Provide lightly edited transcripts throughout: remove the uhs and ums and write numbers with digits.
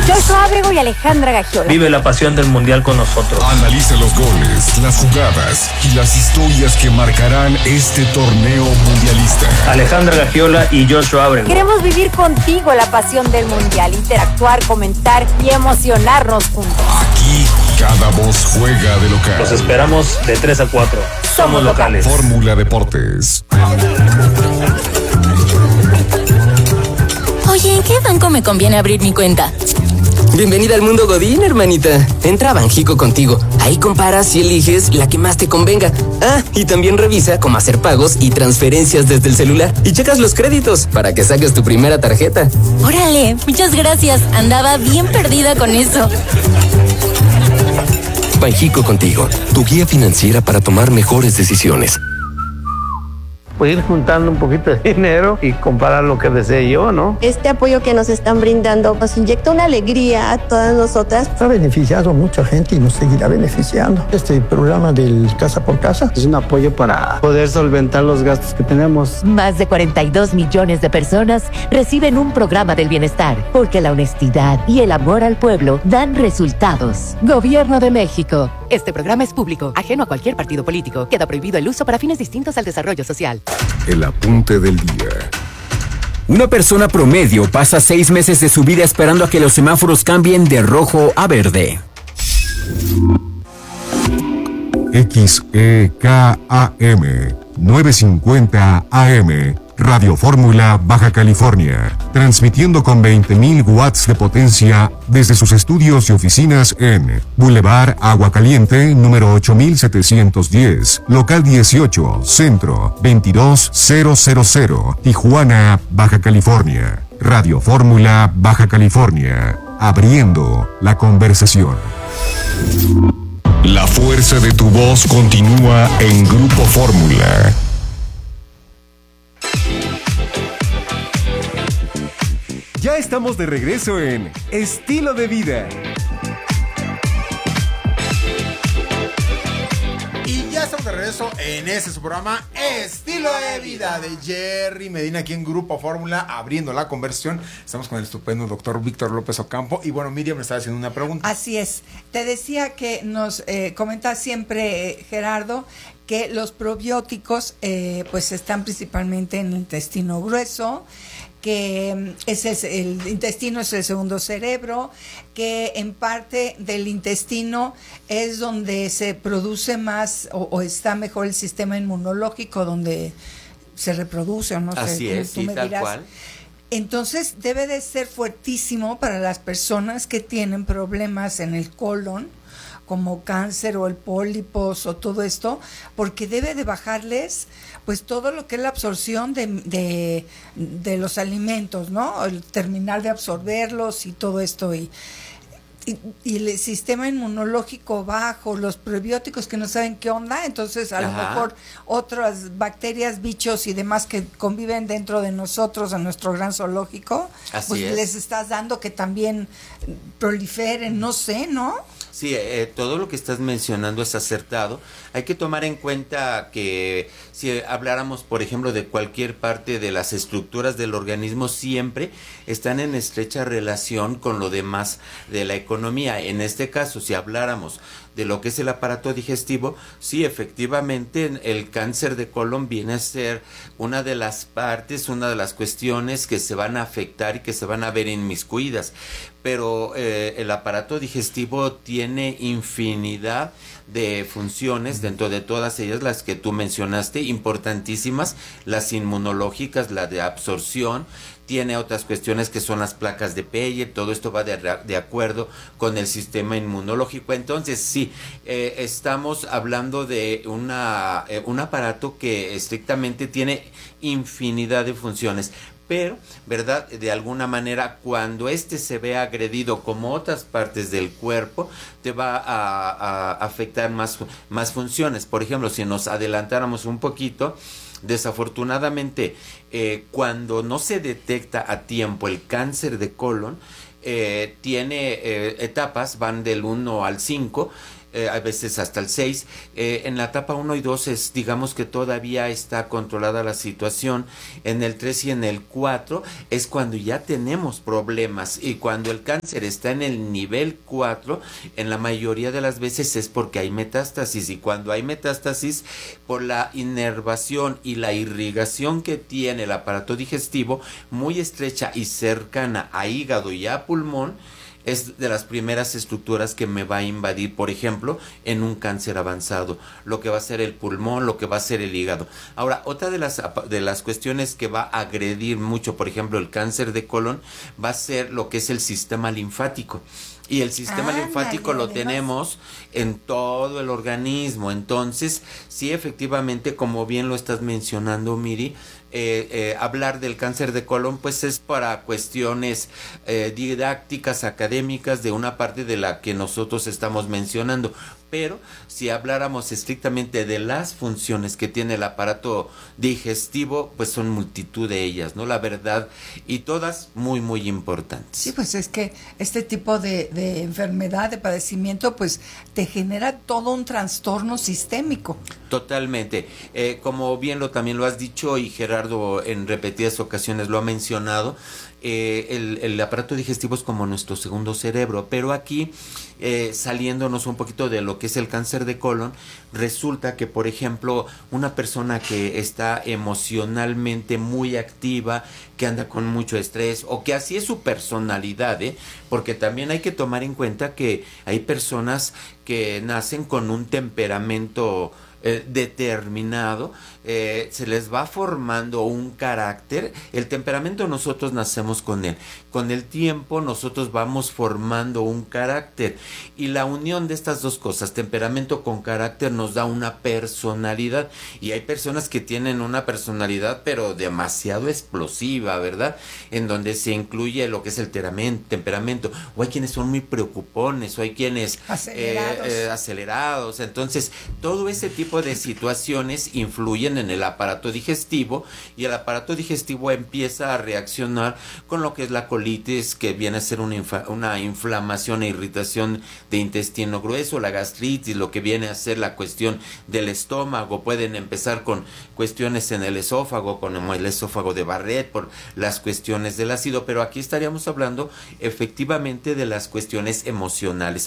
Joshua Ábrego y Alejandra Gagiola. Vive la pasión del Mundial con nosotros. Analiza los goles, las jugadas y las historias que marcarán este torneo mundialista. Alejandra Gagiola y Joshua Ábrego. Queremos vivir contigo la pasión del Mundial, interactuar, comentar y emocionarnos juntos. Aquí cada voz juega de local. Los esperamos de 3 a 4. Somos locales. Fórmula Deportes. Oye, ¿en qué banco me conviene abrir mi cuenta? Bienvenida al mundo Godín, hermanita. Entra a Banjico Contigo. Ahí comparas y eliges la que más te convenga. Ah, y también revisa cómo hacer pagos y transferencias desde el celular. Y checas los créditos para que saques tu primera tarjeta. Órale, muchas gracias. Andaba bien perdida con eso. Banjico Contigo, tu guía financiera para tomar mejores decisiones. Pues ir juntando un poquito de dinero y comparar lo que desee yo, ¿no? Este apoyo que nos están brindando nos inyecta una alegría a todas nosotras. Ha beneficiado a mucha gente y nos seguirá beneficiando. Este programa del Casa por Casa es un apoyo para poder solventar los gastos que tenemos. Más de 42 millones de personas reciben un programa del bienestar, porque la honestidad y el amor al pueblo dan resultados. Gobierno de México. Este programa es público, ajeno a cualquier partido político. Queda prohibido el uso para fines distintos al desarrollo social. El apunte del día. Una persona promedio pasa 6 meses de su vida esperando a que los semáforos cambien de rojo a verde. XEKAM 950 AM Radio Fórmula, Baja California, transmitiendo con 20.000 watts de potencia desde sus estudios y oficinas en Boulevard Agua Caliente, número 8710, local 18, centro 22000, Tijuana, Baja California. Radio Fórmula, Baja California, abriendo la conversación. La fuerza de tu voz continúa en Grupo Fórmula. Ya estamos de regreso en Estilo de Vida. Y ya estamos de regreso en su programa Estilo de Vida de Jerry Medina aquí en Grupo Fórmula, abriendo la conversación. Estamos con el estupendo doctor Víctor López Ocampo. Y bueno, Miriam me estaba haciendo una pregunta. Así es. Te decía que nos comenta siempre Gerardo que los probióticos pues están principalmente en el intestino grueso, que el intestino es el segundo cerebro, que en parte del intestino es donde se produce más o está mejor el sistema inmunológico, donde se reproduce, o no sé. Así es, sí, tal cual. Entonces debe de ser fuertísimo para las personas que tienen problemas en el colon, como cáncer o el pólipos o todo esto, porque debe de bajarles pues todo lo que es la absorción de los alimentos, ¿no? El terminar de absorberlos y todo esto, y el sistema inmunológico bajo, los prebióticos que no saben qué onda, entonces a lo mejor otras bacterias, bichos y demás que conviven dentro de nosotros, en nuestro gran zoológico, pues les estás dando que también proliferen, no sé, ¿no? Sí, todo lo que estás mencionando es acertado. Hay que tomar en cuenta que si habláramos, por ejemplo, de cualquier parte de las estructuras del organismo, siempre están en estrecha relación con lo demás de la economía. En este caso, si habláramos de lo que es el aparato digestivo, sí, efectivamente, el cáncer de colon viene a ser una de las partes, una de las cuestiones que se van a afectar y que se van a ver inmiscuidas. Pero el aparato digestivo tiene infinidad de funciones, dentro de todas ellas las que tú mencionaste, importantísimas, las inmunológicas, la de absorción. Tiene otras cuestiones que son las placas de Peyer, todo esto va de acuerdo con el sistema inmunológico. Entonces sí, estamos hablando de un aparato que estrictamente tiene infinidad de funciones, pero, ¿verdad? De alguna manera, cuando se ve agredido como otras partes del cuerpo, te va a afectar más funciones. Por ejemplo, si nos adelantáramos un poquito, desafortunadamente, cuando no se detecta a tiempo el cáncer de colon, tiene etapas, van del 1 al 5, a veces hasta el 6. En la etapa 1 y 2 es, digamos que todavía está controlada la situación. En el 3 y en el 4 es cuando ya tenemos problemas, y cuando el cáncer está en el nivel 4, en la mayoría de las veces es porque hay metástasis, y cuando hay metástasis, por la inervación y la irrigación que tiene el aparato digestivo, muy estrecha y cercana a hígado y a pulmón, es de las primeras estructuras que me va a invadir, por ejemplo, en un cáncer avanzado, lo que va a ser el pulmón, lo que va a ser el hígado. Ahora, otra de las cuestiones que va a agredir mucho, por ejemplo, el cáncer de colon, va a ser lo que es el sistema linfático. Y el sistema linfático lo tenemos en todo el organismo. Entonces, sí, efectivamente, como bien lo estás mencionando, Miri, hablar del cáncer de colon pues es para cuestiones didácticas, académicas, de una parte de la que nosotros estamos mencionando. Pero si habláramos estrictamente de las funciones que tiene el aparato digestivo, pues son multitud de ellas, ¿no? La verdad, y todas muy, muy importantes. Sí, pues es que este tipo de enfermedad, de padecimiento, pues te genera todo un trastorno sistémico. Totalmente. Como bien también lo has dicho, y Gerardo en repetidas ocasiones lo ha mencionado, el aparato digestivo es como nuestro segundo cerebro, pero aquí, saliéndonos un poquito de lo que es el cáncer de colon, resulta que, por ejemplo, una persona que está emocionalmente muy activa, que anda con mucho estrés, o que así es su personalidad, porque también hay que tomar en cuenta que hay personas que nacen con un temperamento determinado, se les va formando un carácter. El temperamento nosotros nacemos con él, con el tiempo nosotros vamos formando un carácter, y la unión de estas dos cosas, temperamento con carácter, nos da una personalidad. Y hay personas que tienen una personalidad pero demasiado explosiva, ¿verdad? En donde se incluye lo que es el temperamento, o hay quienes son muy preocupones, o hay quienes acelerados. Entonces, todo ese tipo de situaciones influyen en el aparato digestivo, y el aparato digestivo empieza a reaccionar con lo que es la colitis, que viene a ser una inflamación e irritación de intestino grueso, la gastritis, lo que viene a ser la cuestión del estómago. Pueden empezar con cuestiones en el esófago, con el esófago de Barrett, por las cuestiones del ácido, pero aquí estaríamos hablando efectivamente de las cuestiones emocionales.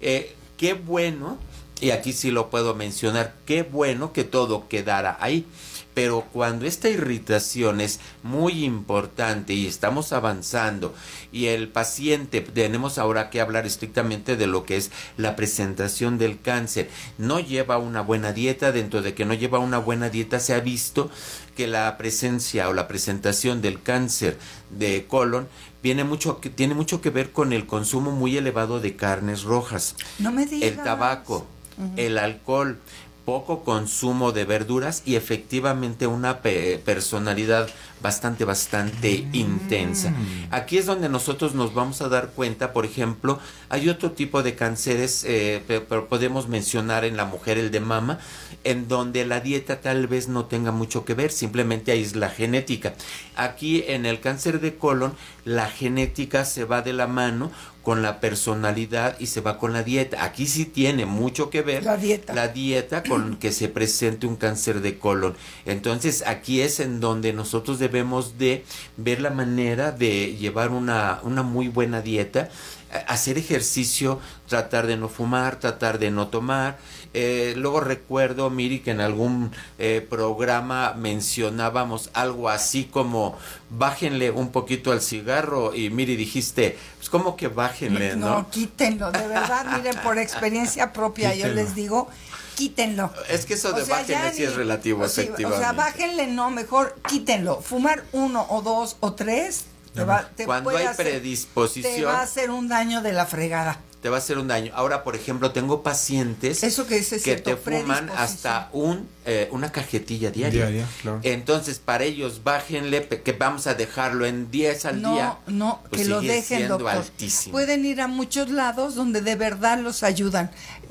Qué bueno, y aquí sí lo puedo mencionar, qué bueno que todo quedara ahí. Pero cuando esta irritación es muy importante y estamos avanzando, y el paciente, tenemos ahora que hablar estrictamente de lo que es la presentación del cáncer, no lleva una buena dieta. Dentro de que no lleva una buena dieta, se ha visto que la presencia o la presentación del cáncer de colon tiene mucho que ver con el consumo muy elevado de carnes rojas, no me digas, el tabaco, el alcohol, poco consumo de verduras, y efectivamente una personalidad bastante intensa. Aquí es donde nosotros nos vamos a dar cuenta. Por ejemplo, hay otro tipo de cánceres, pero podemos mencionar en la mujer el de mama, en donde la dieta tal vez no tenga mucho que ver, simplemente ahí es la genética. Aquí en el cáncer de colon, la genética se va de la mano con la personalidad y se va con la dieta. Aquí sí tiene mucho que ver la dieta con que se presente un cáncer de colon. Entonces aquí es en donde nosotros debemos de ver la manera de llevar una muy buena dieta, hacer ejercicio, tratar de no fumar, tratar de no tomar. Luego recuerdo, Miri, que en algún programa mencionábamos algo así como bájenle un poquito al cigarro, y Miri dijiste, pues ¿cómo que bájenle? No, quítenlo, de verdad, miren, por experiencia propia, quítenlo. Yo les digo, quítenlo. Es que eso de bájenle sí es relativo, efectivamente. O sea, bájenle, no, mejor quítenlo. Fumar 1 o 2 o 3 cuando hay predisposición, te va a hacer un daño de la fregada. Te va a hacer un daño. Ahora, por ejemplo, tengo pacientes que te fuman hasta una cajetilla diaria. Claro. Entonces, para ellos, bájenle, que vamos a dejarlo en 10 al día. No, pues que lo dejen, doctor. Altísimo. Pueden ir a muchos lados donde de verdad los ayudan.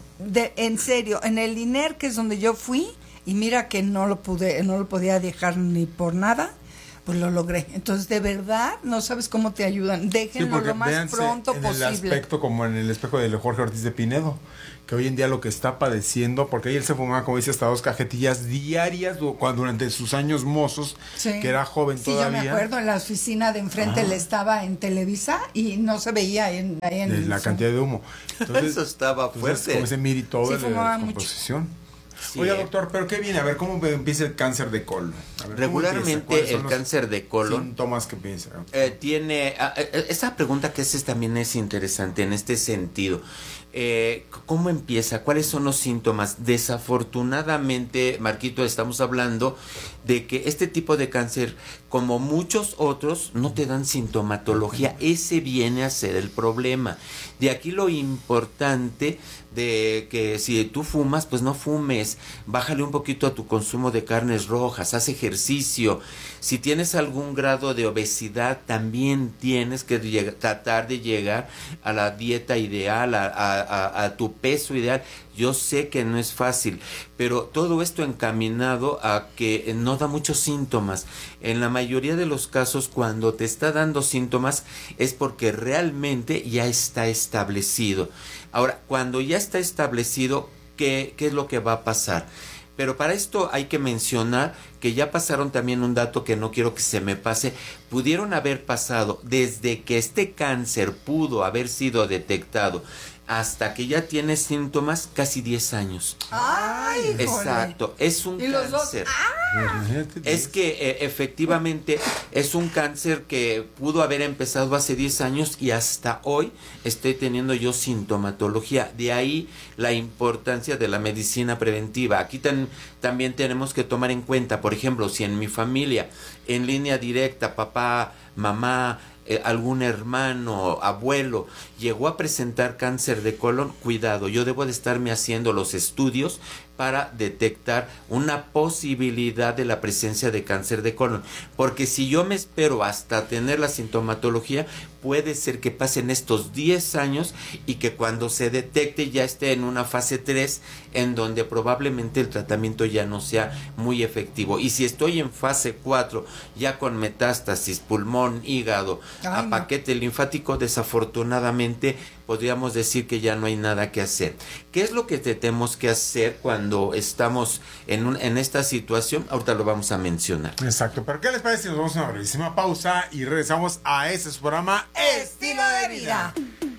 En serio, en el INER, que es donde yo fui, y mira que no lo podía dejar ni por nada, pues lo logré. Entonces, de verdad, no sabes cómo te ayudan. Déjenlo lo más pronto posible. En el aspecto, como en el espejo de Jorge Ortiz de Pinedo, que hoy en día lo que está padeciendo, porque ahí él se fumaba, como dice, hasta 2 cajetillas diarias durante sus años mozos, que era joven todavía. Sí, yo me acuerdo, en la oficina de enfrente él estaba en Televisa y no se veía en la cantidad de humo. Entonces, eso estaba fuerte. Como ese Miri todo sí, de la composición. Sí. Oiga, doctor, ¿pero qué viene? A ver, ¿cómo empieza el cáncer de colon? A ver, regularmente el cáncer de colon síntomas que piensa tiene esa pregunta que haces también es interesante en este sentido. ¿Cómo empieza? ¿Cuáles son los síntomas? Desafortunadamente, Marquito, estamos hablando de que este tipo de cáncer, como muchos otros, no te dan sintomatología. Ese viene a ser el problema. De aquí lo importante de que si tú fumas, pues no fumes, bájale un poquito a tu consumo de carnes rojas, haz ejercicio. Si tienes algún grado de obesidad, también tienes que tratar de llegar a la dieta ideal, a tu peso ideal. Yo sé que no es fácil, pero todo esto encaminado a que no da muchos síntomas. En la mayoría de los casos, cuando te está dando síntomas, es porque realmente ya está establecido. Ahora, cuando ya está establecido, ¿qué es lo que va a pasar? Pero para esto hay que mencionar que ya pasaron también un dato que no quiero que se me pase. Pudieron haber pasado desde que este cáncer pudo haber sido detectado hasta que ya tiene síntomas casi 10 años. ¡Ay, exacto! Es un cáncer. Es que efectivamente es un cáncer que pudo haber empezado hace 10 años y hasta hoy estoy teniendo yo sintomatología. De ahí la importancia de la medicina preventiva. Aquí también tenemos que tomar en cuenta, por ejemplo, si en mi familia, en línea directa, papá, mamá, algún hermano, abuelo, llegó a presentar cáncer de colon, cuidado, yo debo de estarme haciendo los estudios para detectar una posibilidad de la presencia de cáncer de colon, porque si yo me espero hasta tener la sintomatología, puede ser que pasen estos 10 años y que cuando se detecte ya esté en una fase 3, en donde probablemente el tratamiento ya no sea muy efectivo. Y si estoy en fase 4, ya con metástasis, pulmón, hígado, a paquete linfático, desafortunadamente podríamos decir que ya no hay nada que hacer. ¿Qué es lo que tenemos que hacer cuando estamos en esta situación? Ahorita lo vamos a mencionar. Exacto, pero ¿qué les parece si nos vamos a una brevísima pausa y regresamos a este programa Estilo de Vida?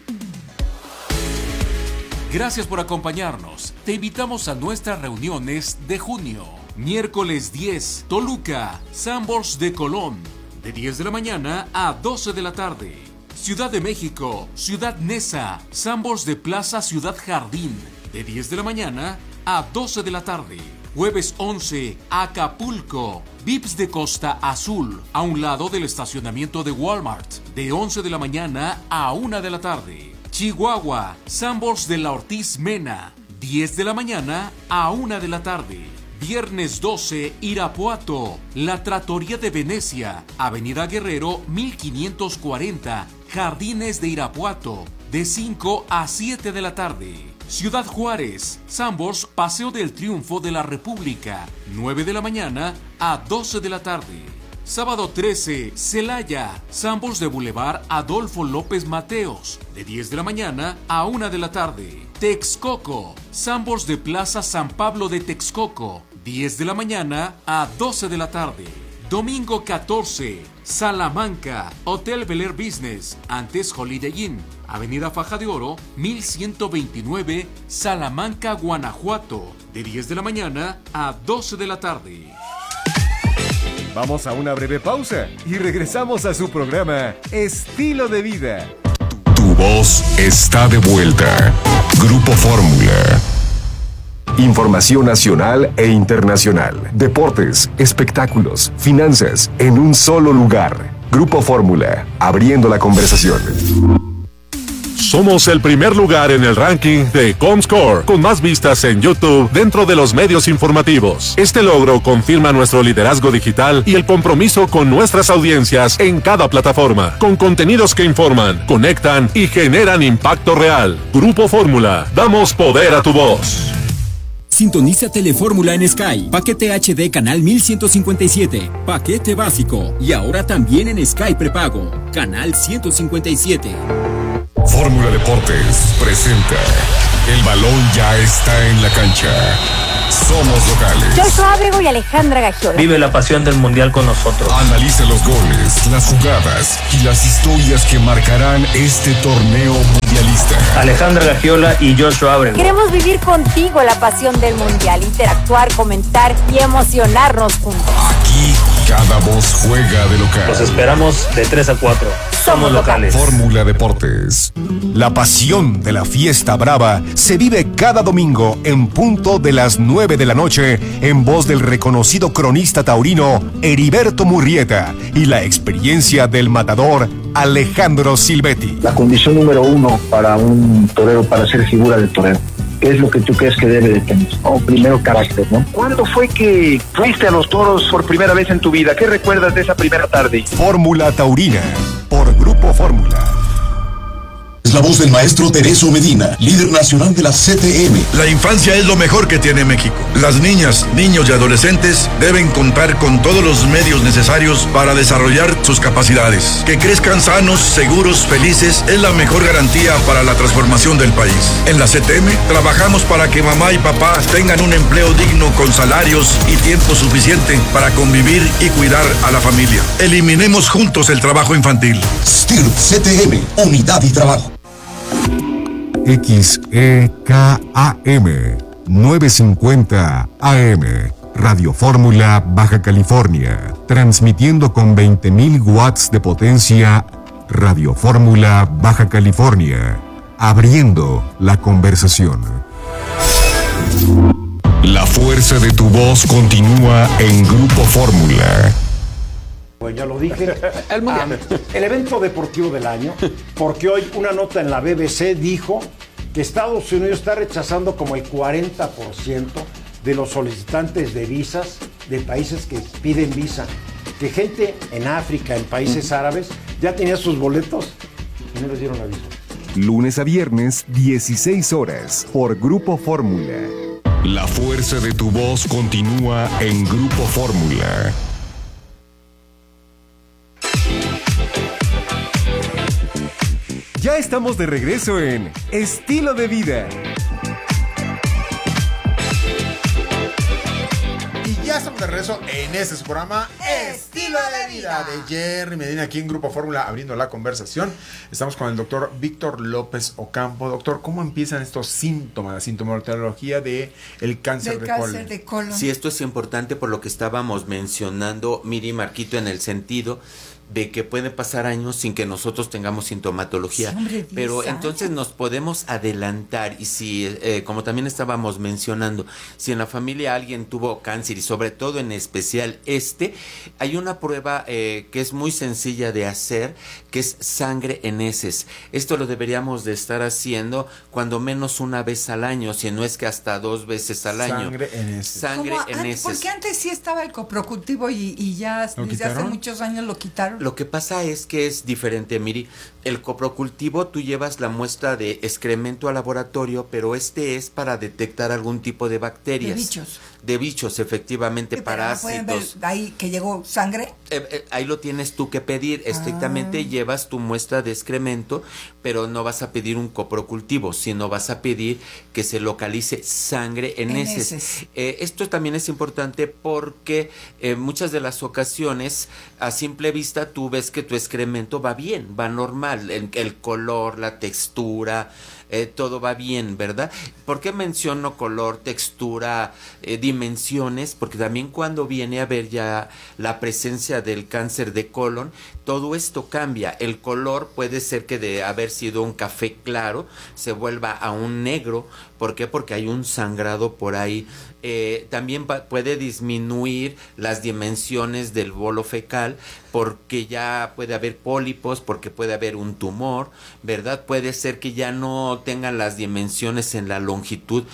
Gracias por acompañarnos. Te invitamos a nuestras reuniones de junio. Miércoles 10, Toluca, Sanborns de Colón, de 10 de la mañana a 12 de la tarde. Ciudad de México, Ciudad Neza, Sanborns de Plaza Ciudad Jardín, de 10 de la mañana a 12 de la tarde. Jueves 11, Acapulco, Vips de Costa Azul, a un lado del estacionamiento de Walmart, de 11 de la mañana a 1 de la tarde. Chihuahua, Sanborns de la Ortiz Mena, 10 de la mañana a 1 de la tarde. Viernes 12, Irapuato, La Trattoria de Venecia, Avenida Guerrero 1540, Jardines de Irapuato, de 5 a 7 de la tarde. Ciudad Juárez, Sanborns Paseo del Triunfo de la República, 9 de la mañana a 12 de la tarde. Sábado 13, Celaya, Sanborns de Boulevard Adolfo López Mateos, de 10 de la mañana a 1 de la tarde. Texcoco, Sanborns de Plaza San Pablo de Texcoco, 10 de la mañana a 12 de la tarde. Domingo 14, Salamanca, Hotel Bel Air Business, antes Holiday Inn, Avenida Faja de Oro, 1129, Salamanca, Guanajuato, de 10 de la mañana a 12 de la tarde. Vamos a una breve pausa y regresamos a su programa Estilo de Vida. Tu voz está de vuelta. Grupo Fórmula. Información nacional e internacional. Deportes, espectáculos, finanzas, en un solo lugar. Grupo Fórmula, abriendo la conversación. Somos el primer lugar en el ranking de Comscore, con más vistas en YouTube dentro de los medios informativos. Este logro confirma nuestro liderazgo digital y el compromiso con nuestras audiencias en cada plataforma, con contenidos que informan, conectan y generan impacto real. Grupo Fórmula, damos poder a tu voz. Sintoniza Telefórmula en Sky. Paquete HD canal 1157. Paquete básico. Y ahora también en Sky prepago. Canal 157. Fórmula Deportes presenta El balón ya está en la cancha. Somos locales. Joshua Abrego y Alejandra Gagiola. Vive la pasión del mundial con nosotros. Analiza los goles, las jugadas y las historias que marcarán este torneo mundialista. Alejandra Gagiola y Joshua Abrego. Queremos vivir contigo la pasión del mundial, interactuar, comentar y emocionarnos juntos. Aquí cada voz juega de local. Los esperamos de 3 a 4. Somos locales. Fórmula Deportes. La pasión de la fiesta brava se vive cada domingo en punto de las 9 de la noche en voz del reconocido cronista taurino Heriberto Murrieta y la experiencia del matador Alejandro Silvetti. La condición número 1 para un torero, para ser figura del torero, ¿qué es lo que tú crees que debe de tener? Primero, carácter, ¿no? ¿Cuándo fue que fuiste a los toros por primera vez en tu vida? ¿Qué recuerdas de esa primera tarde? Fórmula Taurina, por Grupo Fórmula. Es la voz del maestro Tereso Medina, líder nacional de la CTM. La infancia es lo mejor que tiene México. Las niñas, niños y adolescentes deben contar con todos los medios necesarios para desarrollar sus capacidades. Que crezcan sanos, seguros, felices es la mejor garantía para la transformación del país. En la CTM trabajamos para que mamá y papá tengan un empleo digno con salarios y tiempo suficiente para convivir y cuidar a la familia. Eliminemos juntos el trabajo infantil. STIRP CTM, Unidad y Trabajo. XEKAM 950 AM Radio Fórmula Baja California, transmitiendo con 20.000 watts de potencia. Radio Fórmula Baja California, abriendo la conversación. La fuerza de tu voz continúa en Grupo Fórmula. Pues ya lo dije, el evento deportivo del año, porque hoy una nota en la BBC dijo que Estados Unidos está rechazando como el 40% de los solicitantes de visas de países que piden visa, que gente en África, en países árabes, ya tenía sus boletos y no les dieron aviso. Lunes a viernes, 16 horas, por Grupo Fórmula. La fuerza de tu voz continúa en Grupo Fórmula. Ya estamos de regreso en Estilo de Vida. Y ya estamos de regreso en este su programa Estilo de Vida de Jerry Medina, aquí en Grupo Fórmula, abriendo la conversación. Estamos con el doctor Víctor López Ocampo. Doctor, ¿cómo empiezan estos síntomas, la sintomatología de el cáncer de colon? Sí, esto es importante por lo que estábamos mencionando, Miri y Marquito, en el sentido de que puede pasar años sin que nosotros tengamos sintomatología, sí, hombre, pero entonces nos podemos adelantar. Y si, como también estábamos mencionando, si en la familia alguien tuvo cáncer y sobre todo en especial hay una prueba que es muy sencilla de hacer, que es sangre en heces. Esto lo deberíamos de estar haciendo cuando menos una vez al año, si no es que hasta 2 veces al año. Sangre en heces. Sangre en heces. Porque antes sí estaba el coprocultivo y ya desde hace muchos años lo quitaron. Lo que pasa es que es diferente, Miri. El coprocultivo, tú llevas la muestra de excremento al laboratorio, pero es para detectar algún tipo de bacterias. De bichos. De bichos, efectivamente, parásitos. ¿Pueden ver ahí que llegó sangre? Ahí lo tienes tú que pedir. Estrictamente llevas tu muestra de excremento, pero no vas a pedir un coprocultivo, sino vas a pedir que se localice sangre en heces. Esto también es importante porque muchas de las ocasiones, a simple vista, tú ves que tu excremento va bien, va normal, el color, la textura, todo va bien, ¿verdad? ¿Por qué menciono color, textura, dimensiones? Porque también cuando viene a ver ya la presencia del cáncer de colon, todo esto cambia. El color puede ser que de haber sido un café claro se vuelva a un negro. ¿Por qué? Porque hay un sangrado por ahí. También puede disminuir las dimensiones del bolo fecal, porque ya puede haber pólipos, porque puede haber un tumor, ¿verdad? Puede ser que ya no tengan las dimensiones en la longitud.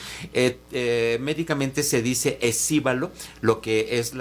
Médicamente se dice escívalo, lo que es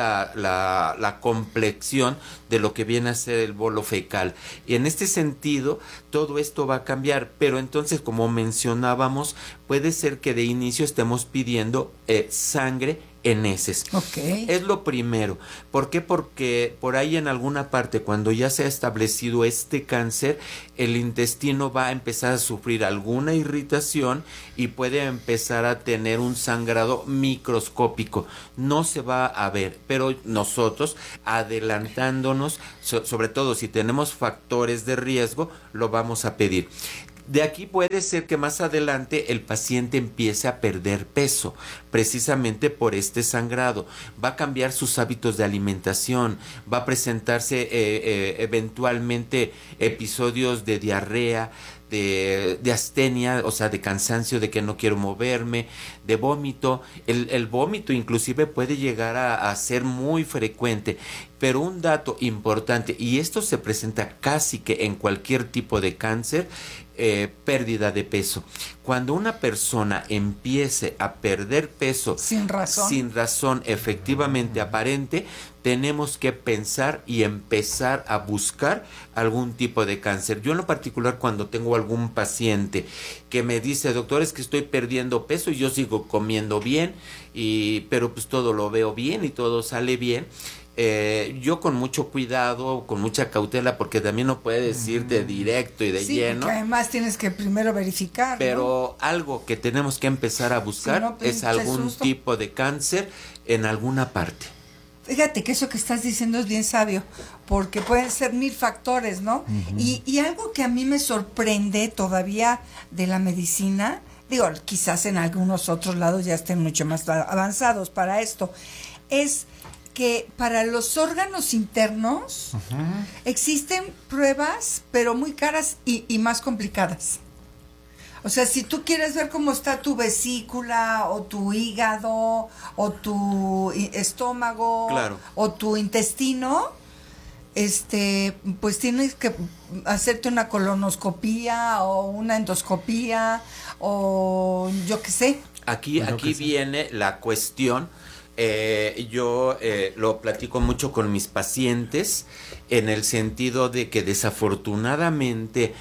la complexión de lo que viene a ser el bolo fecal. Y en este sentido, todo esto va a cambiar, pero entonces, como mencionábamos, puede ser que de inicio estemos pidiendo sangre en heces. Okay. Es lo primero. ¿Por qué? Porque por ahí en alguna parte, cuando ya se ha establecido este cáncer, el intestino va a empezar a sufrir alguna irritación y puede empezar a tener un sangrado microscópico. No se va a ver, pero nosotros, adelantándonos, sobre todo si tenemos factores de riesgo, lo vamos a pedir. De aquí puede ser que más adelante el paciente empiece a perder peso, precisamente por este sangrado. Va a cambiar sus hábitos de alimentación, va a presentarse eventualmente episodios de diarrea, de astenia, o sea, de cansancio, de que no quiero moverme, de vómito. El vómito inclusive puede llegar a ser muy frecuente. Pero un dato importante, y esto se presenta casi que en cualquier tipo de cáncer, pérdida de peso. Cuando una persona empiece a perder peso sin razón efectivamente aparente, tenemos que pensar y empezar a buscar algún tipo de cáncer. Yo en lo particular, cuando tengo algún paciente que me dice, doctor, es que estoy perdiendo peso y yo sigo comiendo bien, pero pues todo lo veo bien y todo sale bien, yo con mucho cuidado, con mucha cautela, porque también no puede decirte directo y de lleno. Porque además tienes que primero verificar. Pero algo que tenemos que empezar a buscar es algún tipo de cáncer en alguna parte. Fíjate que eso que estás diciendo es bien sabio, porque pueden ser 1000 factores, ¿no? Y algo que a mí me sorprende todavía de la medicina, digo, quizás en algunos otros lados ya estén mucho más avanzados para esto, es que para los órganos internos existen pruebas, pero muy caras y más complicadas. O sea, si tú quieres ver cómo está tu vesícula, o tu hígado, o tu estómago, claro, o tu intestino, pues tienes que hacerte una colonoscopía o una endoscopía o yo qué sé. Aquí viene la cuestión. Yo lo platico mucho con mis pacientes en el sentido de que desafortunadamente,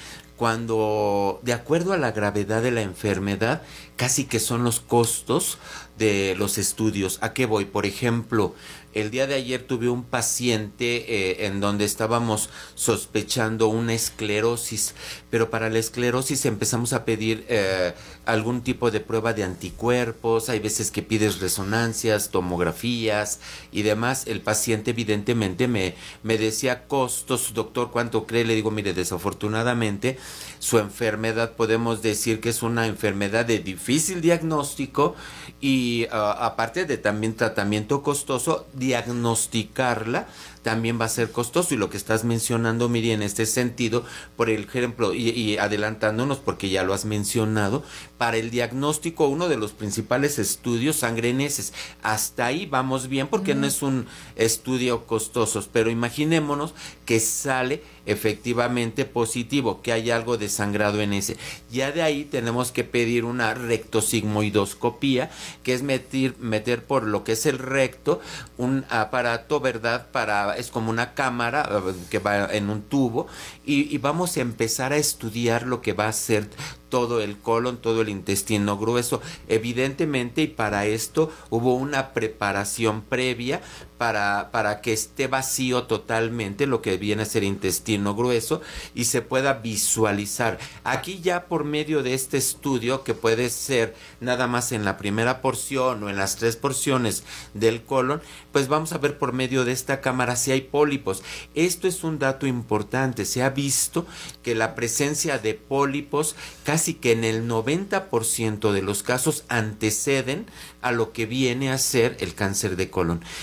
cuando de acuerdo a la gravedad de la enfermedad, casi que son los costos de los estudios. ¿A qué voy? Por ejemplo, el día de ayer tuve un paciente en donde estábamos sospechando una esclerosis, pero para la esclerosis empezamos a pedir algún tipo de prueba de anticuerpos. Hay veces que pides resonancias, tomografías y demás. El paciente evidentemente me decía costos, doctor, ¿cuánto cree? Le digo, mire, desafortunadamente su enfermedad podemos decir que es una enfermedad de difícil diagnóstico y aparte de también tratamiento costoso, diagnosticarla también va a ser costoso. Y lo que estás mencionando, Miri, en este sentido, por ejemplo, y adelantándonos porque ya lo has mencionado, para el diagnóstico uno de los principales estudios, sangre en heces. Hasta ahí vamos bien porque no es un estudio costoso, pero imaginémonos que sale efectivamente positivo, que hay algo de sangrado en heces. Ya de ahí tenemos que pedir una rectosigmoidoscopía, que es meter por lo que es el recto un aparato, ¿verdad? Es como una cámara que va en un tubo y vamos a empezar a estudiar lo que va a ser todo el colon, todo el intestino grueso, evidentemente, y para esto hubo una preparación previa para que esté vacío totalmente lo que viene a ser intestino grueso y se pueda visualizar. Aquí ya por medio de este estudio, que puede ser nada más en la primera porción o en las 3 porciones del colon, pues vamos a ver por medio de esta cámara si hay pólipos. Esto es un dato importante. Se ha visto que la presencia de pólipos casi que en el 90% de los casos anteceden a lo que viene a ser el cáncer de colon. También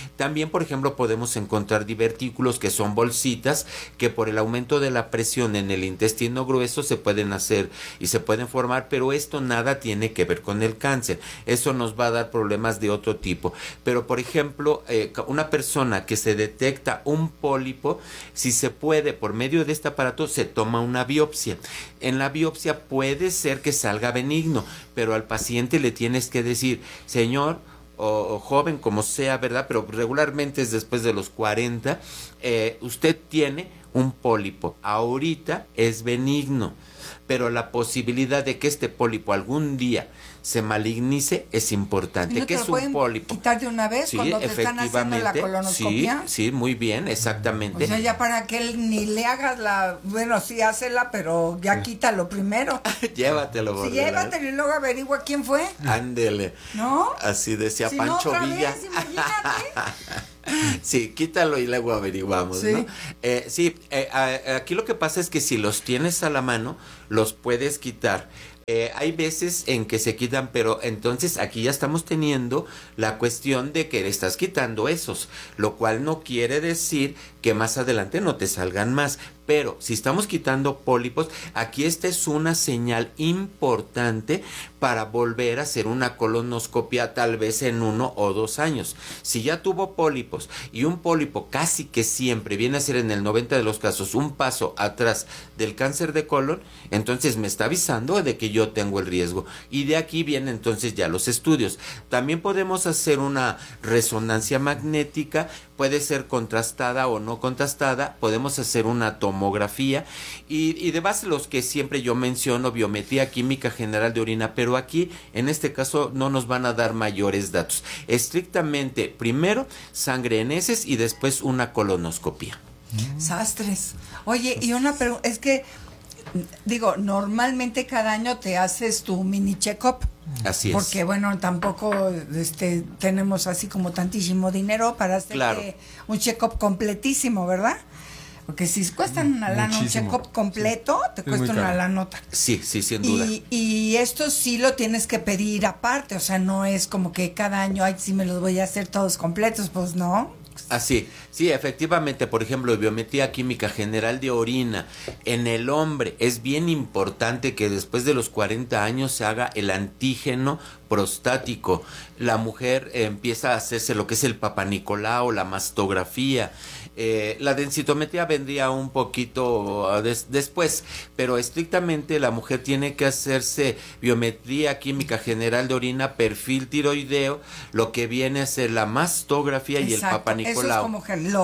También, por ejemplo, podemos encontrar divertículos, que son bolsitas que por el aumento de la presión en el intestino grueso se pueden hacer y se pueden formar, pero esto nada tiene que ver con el cáncer. Eso nos va a dar problemas de otro tipo. Pero, por ejemplo, una persona que se detecta un pólipo, si se puede, por medio de este aparato, se toma una biopsia. En la biopsia puede ser que salga benigno, pero al paciente le tienes que decir, señor o joven, como sea, ¿verdad? Pero regularmente es después de los 40, usted tiene un pólipo. Ahorita es benigno, pero la posibilidad de que este pólipo algún día se malignice es importante. ¿No ¿Qué es un pólipo? ¿Quitar de una vez cuando te están haciendo la colonoscopia? Sí, muy bien, exactamente. O sea, ya para que él ni le hagas bueno, sí, hácela, pero ya quítalo primero. Llévatelo, sí, llévatelo y luego averigua quién fue. Ándele. ¿No? Así decía si Pancho no, Villa. vez, imagínate. Sí, quítalo y luego averiguamos, sí. ¿no? Aquí lo que pasa es que si los tienes a la mano, los puedes quitar. Hay veces en que se quitan, pero entonces aquí ya estamos teniendo la cuestión de que le estás quitando esos, lo cual no quiere decir que más adelante no te salgan más. Pero si estamos quitando pólipos, aquí esta es una señal importante para volver a hacer una colonoscopia tal vez en 1 o 2 años. Si ya tuvo pólipos y un pólipo casi que siempre viene a ser en el 90 de los casos un paso atrás del cáncer de colon, entonces me está avisando de que yo tengo el riesgo. Y de aquí vienen entonces ya los estudios. También podemos hacer una resonancia magnética, puede ser contrastada o no contrastada, podemos hacer una tomografía y de base los que siempre yo menciono, biometría química general de orina, pero aquí en este caso no nos van a dar mayores datos. Estrictamente, primero sangre en heces y después una colonoscopia. Sastres. Oye, y una pregunta, es que digo, normalmente cada año te haces tu mini check-up. Así es. Porque bueno, tampoco tenemos así como tantísimo dinero para hacerte un check-up completísimo, ¿verdad? Porque si cuestan una lana un check-up completo, sí, te cuesta una lanota. Sí, sin duda. Y esto sí lo tienes que pedir aparte, o sea, no es como que cada año, ay, sí me los voy a hacer todos completos, pues no. Así, sí, efectivamente, por ejemplo, biometría química general de orina en el hombre, es bien importante que después de los 40 años se haga el antígeno prostático. La mujer empieza a hacerse lo que es el papanicolau, la mastografía. La densitometría vendría un poquito después, pero estrictamente la mujer tiene que hacerse biometría química general de orina, perfil tiroideo, lo que viene a ser la mastografía. Exacto, y el papanicolau. Eso es como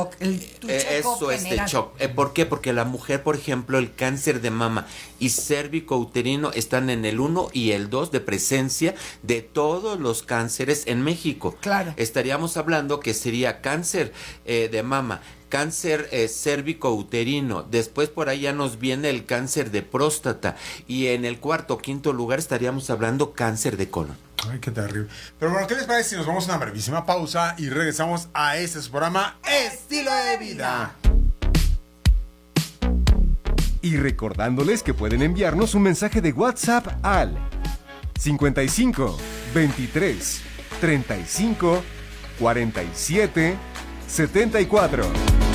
tu eso es de shock. ¿Por qué? Porque la mujer, por ejemplo, el cáncer de mama y cérvico-uterino están en el 1 y el 2 de presencia de todos los cánceres en México. Claro. Estaríamos hablando que sería cáncer de mama, cáncer cérvico-uterino, después por ahí ya nos viene el cáncer de próstata y en el 4º o 5º lugar estaríamos hablando cáncer de colon. Ay, qué terrible. Pero bueno, ¿qué les parece si nos vamos a una brevísima pausa y regresamos a este su programa Estilo de Vida? Y recordándoles que pueden enviarnos un mensaje de WhatsApp al 55 23 35 47 74.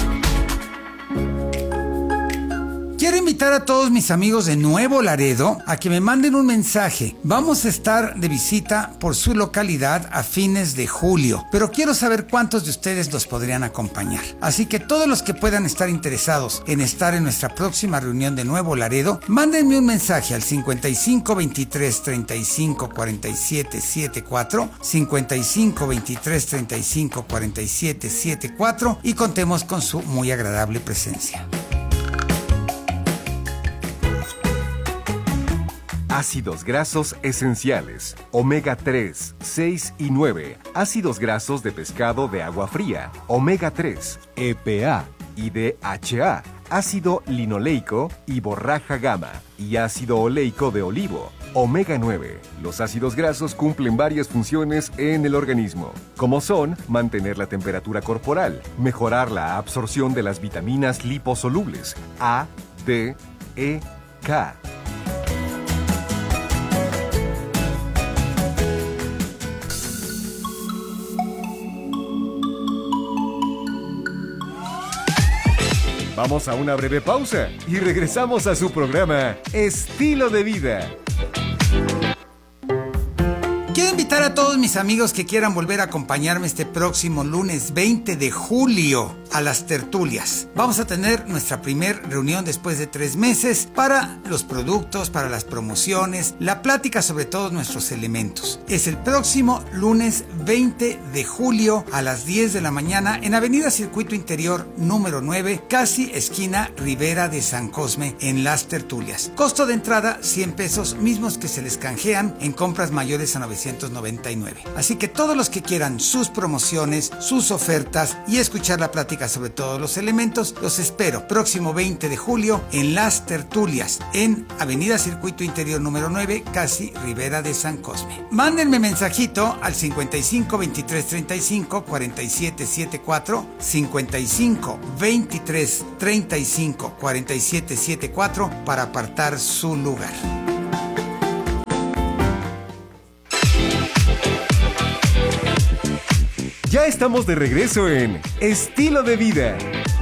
Quiero invitar a todos mis amigos de Nuevo Laredo a que me manden un mensaje. Vamos a estar de visita por su localidad a fines de julio, pero quiero saber cuántos de ustedes los podrían acompañar. Así que todos los que puedan estar interesados en estar en nuestra próxima reunión de Nuevo Laredo, mándenme un mensaje al 55 23 35 47 74, 55 23 35 47 74 y contemos con su muy agradable presencia. Ácidos grasos esenciales, omega 3, 6 y 9, ácidos grasos de pescado de agua fría, omega 3, EPA y DHA, ácido linoleico y borraja gamma y ácido oleico de olivo, omega 9. Los ácidos grasos cumplen varias funciones en el organismo, como son mantener la temperatura corporal, mejorar la absorción de las vitaminas liposolubles A, D, E, K. Vamos a una breve pausa y regresamos a su programa Estilo de Vida. Quiero invitar a todos mis amigos que quieran volver a acompañarme este próximo lunes 20 de julio a las tertulias. Vamos a tener nuestra primer reunión después de 3 meses para los productos, para las promociones, la plática sobre todos nuestros elementos. Es el próximo lunes 20 de julio a las 10 de la mañana en Avenida Circuito Interior número 9, casi esquina Ribera de San Cosme, en las tertulias. Costo de entrada 100 pesos, mismos que se les canjean en compras mayores a 999. Así que todos los que quieran sus promociones, sus ofertas y escuchar la plática sobre todos los elementos, los espero próximo 20 de julio en las tertulias en Avenida Circuito Interior número 9, casi Ribera de San Cosme. Mándenme mensajito al 55 23 35 47 74, 55 23 35 47 74 para apartar su lugar. Ya estamos de regreso en Estilo de Vida.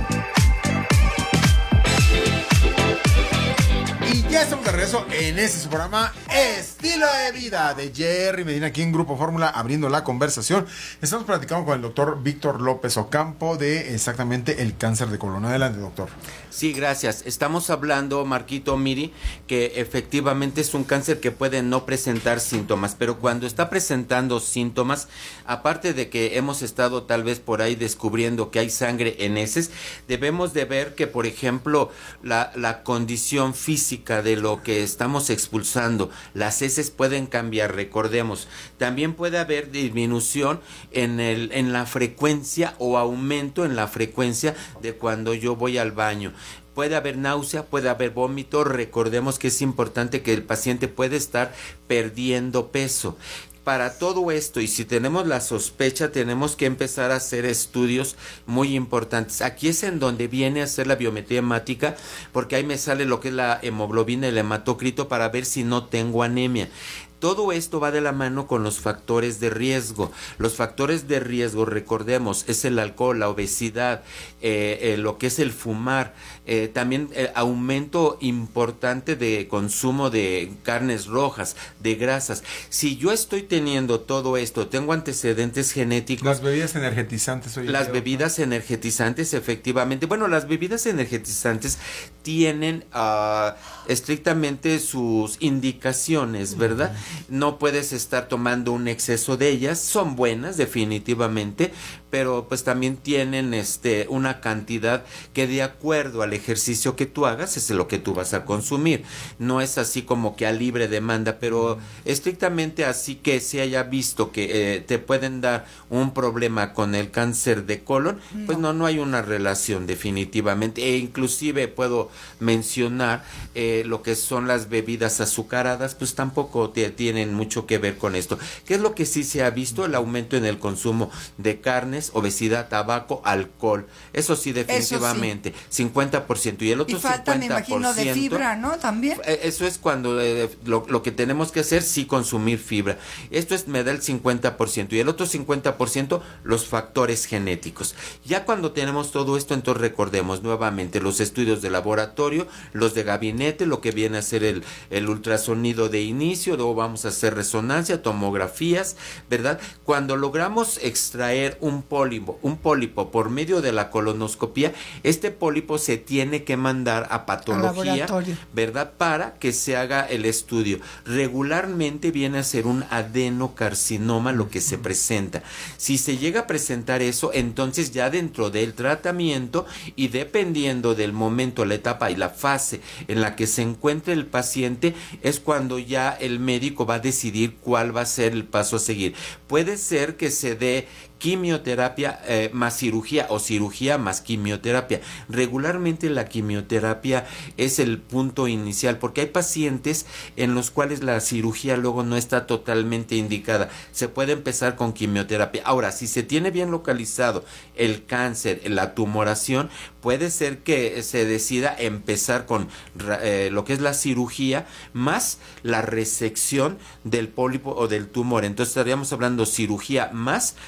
Y ya estamos de regreso en este su programa Estilo de Vida de Jerry Medina, aquí en Grupo Fórmula, abriendo la conversación. Estamos platicando con el doctor Víctor López Ocampo de exactamente el cáncer de colon. Adelante, doctor. Sí, gracias. Estamos hablando, Marquito, Miri, que efectivamente es un cáncer que puede no presentar síntomas, pero cuando está presentando síntomas, aparte de que hemos estado tal vez por ahí descubriendo que hay sangre en heces, debemos de ver que, por ejemplo, la condición física de lo que estamos expulsando, las heces pueden cambiar, recordemos. También puede haber disminución en la frecuencia o aumento en la frecuencia de cuando yo voy al baño. Puede haber náusea, puede haber vómito. Recordemos que es importante que el paciente puede estar perdiendo peso. Para todo esto, y si tenemos la sospecha, tenemos que empezar a hacer estudios muy importantes. Aquí es en donde viene a hacer la biometría hemática, porque ahí me sale lo que es la hemoglobina, el hematócrito, para ver si no tengo anemia. Todo esto va de la mano con los factores de riesgo. Los factores de riesgo, recordemos, es el alcohol, la obesidad, lo que es el fumar, también aumento importante de consumo de carnes rojas, de grasas. Si yo estoy teniendo todo esto, tengo antecedentes genéticos. Las bebidas energetizantes. Las bebidas energetizantes, efectivamente. Bueno, las bebidas energetizantes tienen estrictamente sus indicaciones, ¿verdad? No puedes estar tomando un exceso de ellas. Son buenas, definitivamente, pero pues también tienen una cantidad que, de acuerdo al ejercicio que tú hagas, es lo que tú vas a consumir. No es así como que a libre demanda, pero estrictamente así que se haya visto que te pueden dar un problema con el cáncer de colon, pues no hay una relación definitivamente. E inclusive puedo mencionar lo que son las bebidas azucaradas, pues tampoco tienen mucho que ver con esto. ¿Qué es lo que sí se ha visto? El aumento en el consumo de carnes, obesidad, tabaco, alcohol. Eso sí, definitivamente. Eso sí. 50%. Y el otro 50%. Y falta, me imagino, de fibra, ¿no? También. Eso es cuando lo que tenemos que hacer, sí, consumir fibra. Esto me da el 50%. Y el otro 50%, los factores genéticos. Ya cuando tenemos todo esto, entonces recordemos nuevamente los estudios de laboratorio, los de gabinete, lo que viene a ser el ultrasonido de inicio, luego vamos a hacer resonancia, tomografías, ¿verdad? Cuando logramos extraer un pólipo por medio de la colonoscopía, este pólipo se tiene que mandar a patología, ¿verdad? Para que se haga el estudio. Regularmente viene a ser un adenocarcinoma lo que se presenta. Si se llega a presentar eso, entonces ya dentro del tratamiento y dependiendo del momento, la etapa y la fase en la que se encuentre el paciente, es cuando ya el médico va a decidir cuál va a ser el paso a seguir. Puede ser que se dé quimioterapia más cirugía o cirugía más quimioterapia. Regularmente la quimioterapia es el punto inicial, porque hay pacientes en los cuales la cirugía luego no está totalmente indicada. Se puede empezar con quimioterapia. Ahora, si se tiene bien localizado el cáncer, la tumoración, puede ser que se decida empezar con lo que es la cirugía más la resección del pólipo o del tumor. Entonces estaríamos hablando cirugía más quimioterapia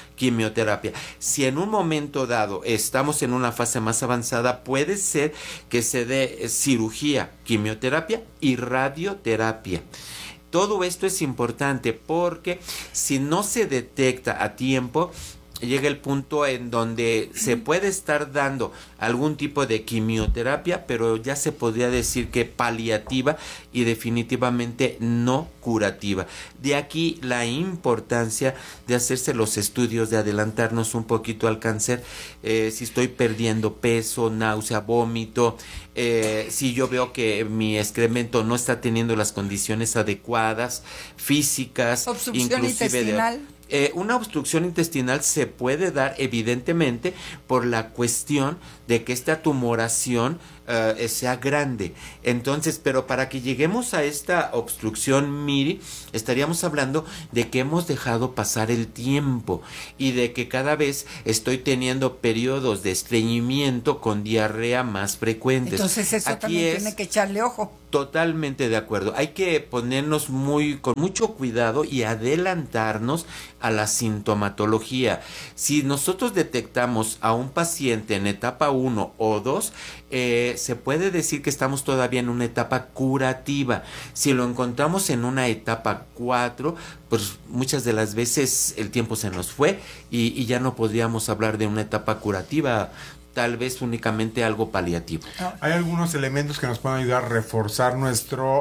quimioterapia. Si en un momento dado estamos en una fase más avanzada, puede ser que se dé cirugía, quimioterapia y radioterapia. Todo esto es importante porque si no se detecta a tiempo, llega el punto en donde se puede estar dando algún tipo de quimioterapia, pero ya se podría decir que paliativa y definitivamente no curativa. De aquí la importancia de hacerse los estudios, de adelantarnos un poquito al cáncer. Si estoy perdiendo peso, náusea, vómito, si yo veo que mi excremento no está teniendo las condiciones adecuadas, físicas, obstrucción intestinal. Una obstrucción intestinal se puede dar evidentemente por la cuestión de que esta tumoración sea grande. Entonces, pero para que lleguemos a esta obstrucción, Miri, estaríamos hablando de que hemos dejado pasar el tiempo y de que cada vez estoy teniendo periodos de estreñimiento con diarrea más frecuentes. Entonces eso Aquí también tiene que echarle ojo. Totalmente de acuerdo. Hay que ponernos con mucho cuidado y adelantarnos a la sintomatología. Si nosotros detectamos a un paciente en etapa 1 o 2, se puede decir que estamos todavía en una etapa curativa. Si lo encontramos en una etapa 4, pues muchas de las veces el tiempo se nos fue y ya no podríamos hablar de una etapa curativa, tal vez únicamente algo paliativo. Hay algunos elementos que nos pueden ayudar a reforzar nuestro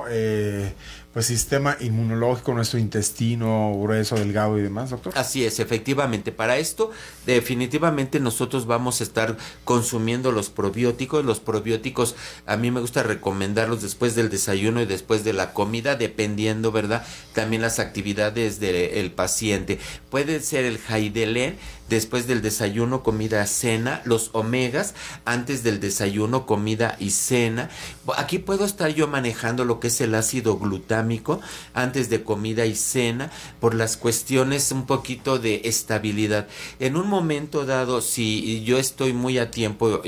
sistema inmunológico, nuestro intestino grueso, delgado y demás, doctor. Así es, efectivamente. Para esto, definitivamente nosotros vamos a estar consumiendo los probióticos. Los probióticos, a mí me gusta recomendarlos después del desayuno y después de la comida, dependiendo, ¿verdad?, también las actividades del paciente. Puede ser el Jaidelen después del desayuno, comida, cena, los omegas antes del desayuno, comida y cena. Aquí puedo estar yo manejando lo que es el ácido glutámico antes de comida y cena por las cuestiones un poquito de estabilidad. En un momento dado, si yo estoy muy a tiempo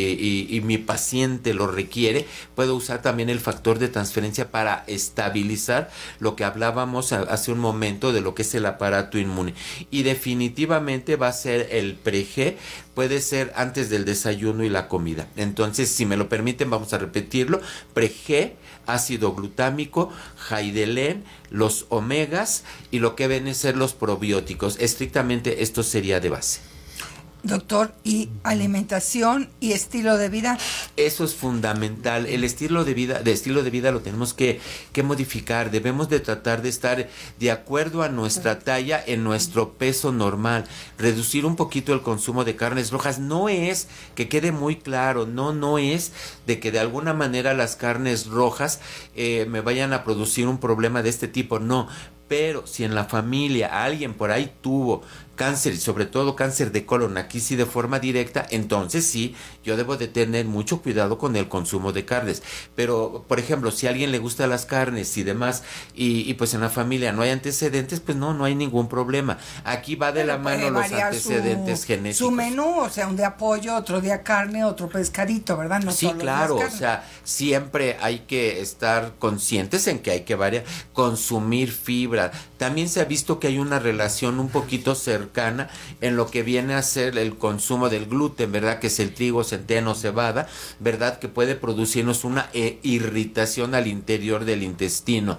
y mi paciente lo requiere, puedo usar también el factor de transferencia para estabilizar lo que hablábamos hace un momento de lo que es el aparato inmune. Y definitivamente va a ser el pre-G, puede ser antes del desayuno y la comida. Entonces, si me lo permiten, vamos a repetirlo: pre-G, ácido glutámico, Jaidelen, los omegas y lo que ven a ser los probióticos. Estrictamente esto sería de base. Doctor, ¿y alimentación y estilo de vida? Eso es fundamental. El estilo de vida lo tenemos que modificar. Debemos de tratar de estar de acuerdo a nuestra talla, en nuestro peso normal. Reducir un poquito el consumo de carnes rojas. No es, que quede muy claro, no es de que de alguna manera las carnes rojas me vayan a producir un problema de este tipo. No. Pero si en la familia alguien por ahí tuvo cáncer y sobre todo cáncer de colon, aquí sí de forma directa, entonces sí, yo debo de tener mucho cuidado con el consumo de carnes. Pero, por ejemplo, si a alguien le gustan las carnes y demás, y pues en la familia no hay antecedentes, pues no hay ningún problema. Aquí va de la mano los antecedentes genéticos. Su menú, o sea, un día pollo, otro día carne, otro pescadito, ¿verdad? No sí, claro, o sea, siempre hay que estar conscientes en que hay que consumir fibra. También se ha visto que hay una relación un poquito cercana en lo que viene a ser el consumo del gluten, ¿verdad? Que es el trigo, centeno, cebada, ¿verdad? Que puede producirnos una irritación al interior del intestino.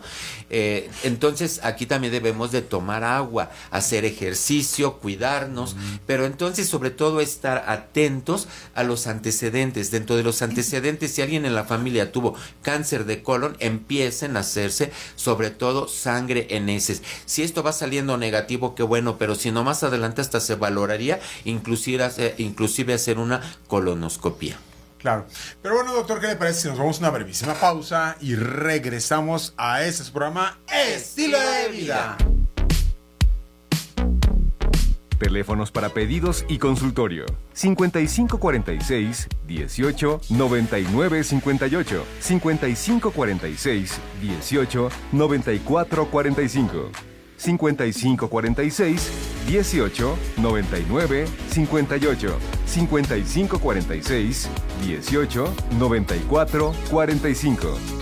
Entonces, aquí también debemos de tomar agua, hacer ejercicio, cuidarnos, pero entonces, sobre todo, estar atentos a los antecedentes. Dentro de los antecedentes, si alguien en la familia tuvo cáncer de colon, empiecen a hacerse, sobre todo, sangre en heces. Si esto va saliendo negativo, qué bueno, pero si no, más adelante hasta se valoraría inclusive hacer una colonoscopia. Claro. Pero bueno, doctor, ¿qué le parece si nos vamos a una brevísima pausa y regresamos a ese programa Estilo de Vida? Teléfonos para pedidos y consultorio: 5546 18 99 58, 5546 18 94 45, 5546 18 99 58, 5546 18 94 45.